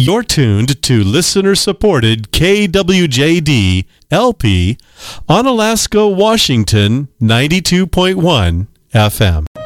You're tuned to listener-supported KWJD LP on Alaska, Washington, 92.1 FM.